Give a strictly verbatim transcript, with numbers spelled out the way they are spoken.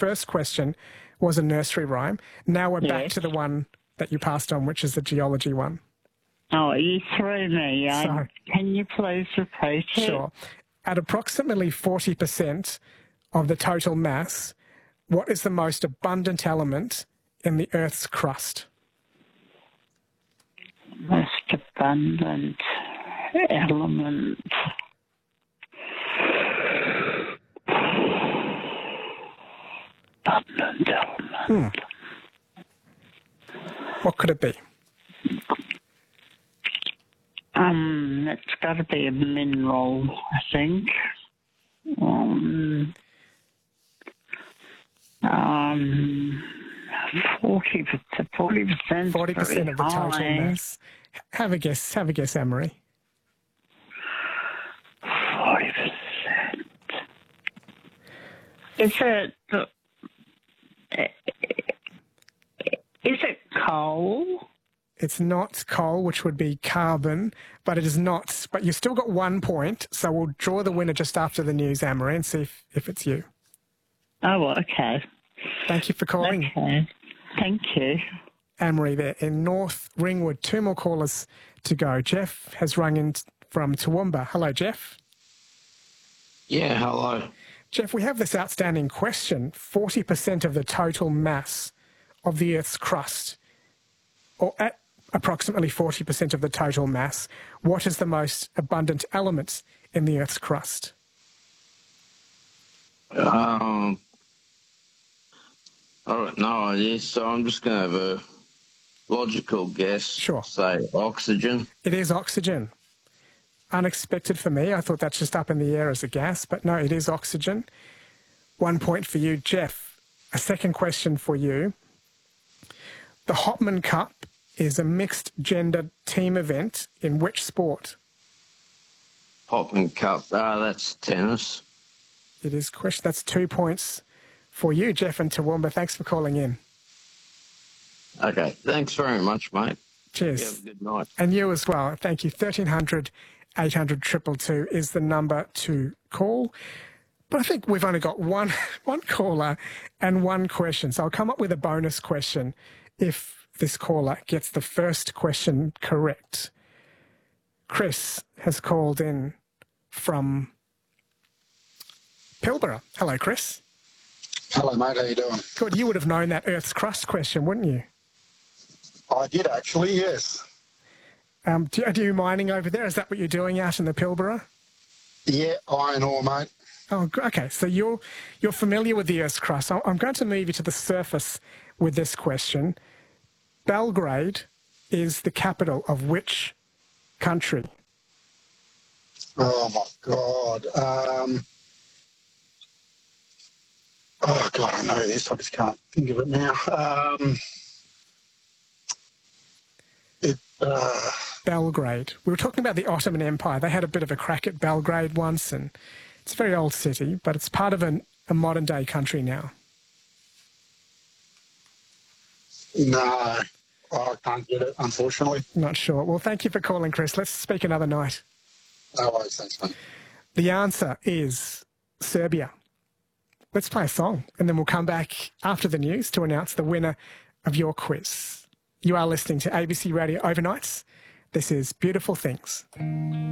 first question was a nursery rhyme. Now we're back Yes. to the one that you passed on, which is the geology one. Oh, you threw me. I, Sorry. can you please repeat it? Sure. At approximately forty percent of the total mass, what is the most abundant element in the Earth's crust? Most abundant element. Abundant element. What could it be? Um, it's got to be a mineral, I think. Um, um, forty percent. Forty percent. Forty percent of the total mass. Have a guess. Have a guess, Anne-Marie. Forty percent. Is it? The, is it coal? It's not coal, which would be carbon, but it is not. But you've still got one point, so we'll draw the winner just after the news, Anne-Marie, and see if, if it's you. Oh, okay. Thank you for calling. Okay. Thank you. Anne-Marie there in North Ringwood. Two more callers to go. Jeff has rung in from Toowoomba. Hello, Jeff. Yeah, hello. Jeff, we have this outstanding question. forty percent of the total mass of the Earth's crust, or at approximately forty percent of the total mass, what is the most abundant element in the Earth's crust? Um, I don't know idea, so I'm just going to have a logical guess. Sure. Say oxygen. It is oxygen. Unexpected for me. I thought that's just up in the air as a gas, but no, it is oxygen. One point for you, Jeff. A second question for you. The Hopman Cup is a mixed-gender team event in which sport? Hopman Cup. Ah, that's tennis. It is question. That's two points for you, Jeff and Toowoomba. Thanks for calling in. Okay, thanks very much, mate. Cheers. You have a good night. And you as well. Thank you. thirteen hundred, eight hundred, two two two is the number to call. But I think we've only got one, one caller and one question. So I'll come up with a bonus question if this caller gets the first question correct. Chris has called in from Pilbara. Hello, Chris. Hello, mate. How you doing? Good. You would have known that Earth's crust question, wouldn't you? I did actually, yes. Um, do, do you mining over there? Is that what you're doing out in the Pilbara? Yeah, iron ore, mate. Oh, okay. So you're you're familiar with the Earth's crust. I- I'm going to move you to the surface with this question. Belgrade is the capital of which country? Oh, my God. Um, oh, God, I know this. I just can't think of it now. Um, it, uh, Belgrade. We were talking about the Ottoman Empire. They had a bit of a crack at Belgrade once, and it's a very old city, but it's part of an, a modern-day country now. no, I can't get it, unfortunately. Not sure. Well, thank you for calling, Chris. Let's speak another night. No worries, thanks, mate. The answer is Serbia. Let's play a song, and then we'll come back after the news to announce the winner of your quiz. You are listening to A B C Radio Overnights. This is Beautiful Things.